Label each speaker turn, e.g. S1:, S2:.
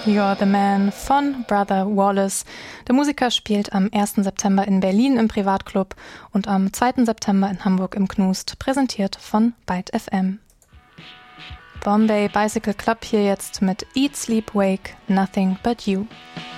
S1: You're the Man von Brother Wallace. Der Musiker spielt am 1. September in Berlin im Privatclub und am 2. September in Hamburg im Knust, präsentiert von Byte FM. Bombay Bicycle Club hier jetzt mit Eat, Sleep, Wake, Nothing But You.